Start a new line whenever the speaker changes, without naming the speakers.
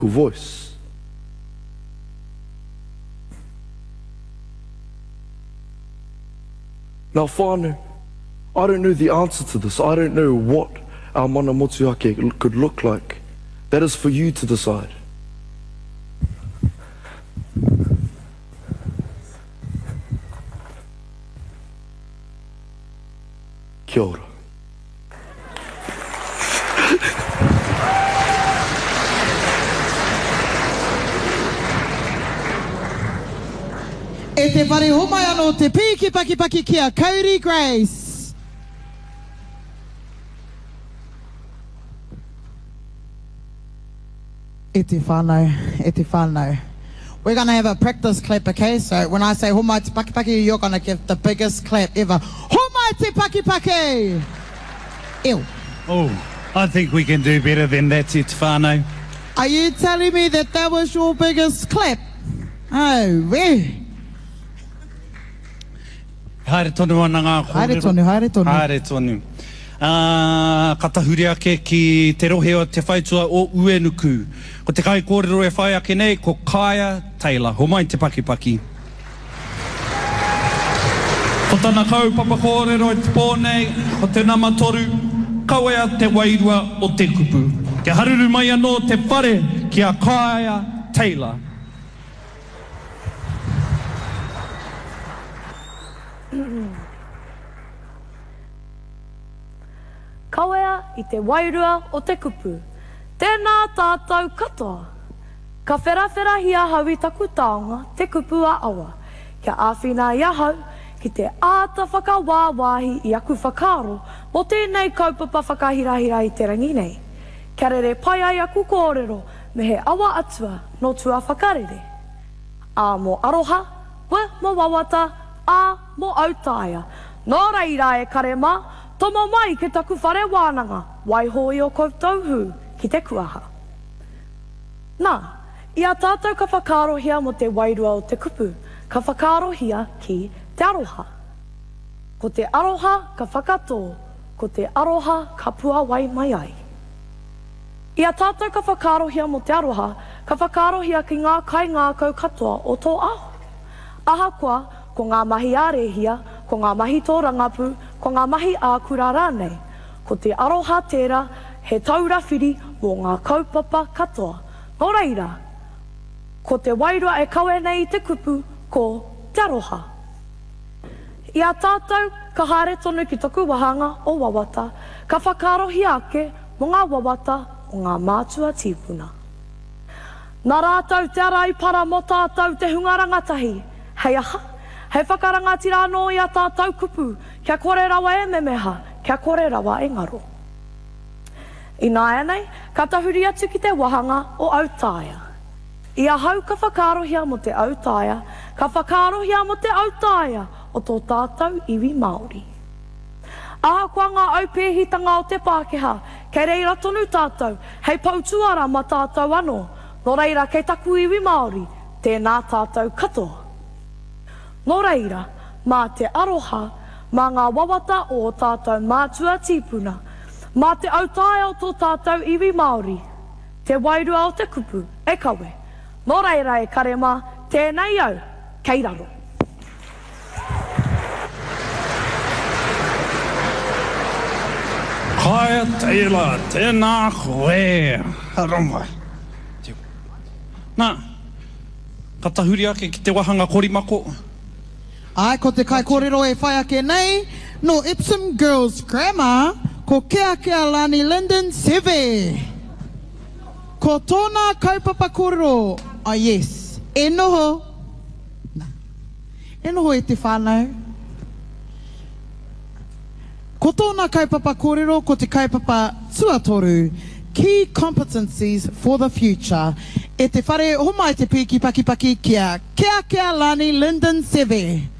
voice. Now, whānau, I don't know the answer to this. I don't know what our mana motuhake could look like. That is for you to decide. Kia ora.
E te whare homai anō te piki paki paki kia Cody Grace. E te whānau, e te whānau. We're going to have a practice clap, okay? So when I say homai te paki paki, you're going to give the biggest clap ever. Homai te paki paki! Ew.
Oh, I think we can do better than that, te whānau.
Are you telling me that that was your biggest clap? Oh, weh.
Haere tonu ana ngā kōrero.
Haere tonu, haere tonu.
Haere tonu. Katahuri ake ki te rohe o te whaitua o Uenuku. Ko te kai kōrero e whai ake nei, ko Kaya Taylor. Homai te paki paki. Ko tana kaupapa kōrero e te pōnei, ko te namatoru, kawea te wairua o te kupu. Kia haruru mai anō te whare ki a Kaya Taylor.
Kawea I te wairua o te kupu. Tēnā tātou katoa. Ka wherawhera hia haui taku taonga te kupu a awa. Kia āwhina ia hau ki te āta whakawāwāhi I aku whakaro mo tēnei kaupapa whakahirahira I te rangi nei. Kia rere pai ai aku kōrero me he awa atua no tua whakarere. A mo aroha, we mo wawata, a mo autaia. Nō reira e karema, tomo mai ke taku whare wānanga, waihoi o koutou hu ki te kuaha. Nā, ia tātou ka whakarohia mo te wairua o te kupu, ka whakarohia ki te aroha. Ko te aroha ka whakatō, ko te aroha ka pua wai mai ai. Ia tātou ka whakarohia mo te aroha, ka whakarohia ki ngā kai ngākau katoa o tō aho. Ahakoa, ko ngā mahi ārehia, ko ngā mahi tō rangapu, ko ngā mahi ākura rānei. Ko te aroha tērā, he taurawhiri mō ngā kaupapa katoa. Nō reira, ko te wairua e kawe nei te kupu, ko te aroha. Ia tātou, ka haere tonu ki taku wahanga o wawata, ka whakarohi ake mō ngā wawata o ngā mātua tīpuna. Nā rātou te ara I para mo tātou te hunga rangatahi, hei aha, hei whakarangatira anō I a tātou kupu, kia kore rawa e memeha, kia kore rawa e ngaro. I nāia nei, ka tahuri atu ki te wahanga o Autaia. Ia hau ka whakarohia mo te Autaia, ka whakarohia mo te Autaia o tō tātou iwi Māori. Ahakoa ngā aupehitanga o te Pākehā, kei reira tonu tātou, hei pautuara ma tātou anō, nō reira kei taku iwi Māori, tēnā tātou katoa. Nō reira, mā te aroha, mā ngā wawata o tātou mātua tīpuna, mā te Autaia o tō tātou iwi Māori, te wairua o te kupu, e kawe. Nō reira e karema, tēnei au, kei raro.
Kaya Taylor, tēnā koe. Haramai. Nā, ka tahuri ake ki te wahanga korimako.
Ai, ko te kai kōrero e whai ake nei, no Epsom Girls Grammar, ko Kea Lani Linden Seve. Ko tōna kaupapa kōrero, ah yes, e noho. E noho e te whānau. Ko tōna kaupapa kōrero, ko te kaupapa tuatoru, Key Competencies for the Future. E te whare homai te piki paki paki kia Kea Lani Linden Seve.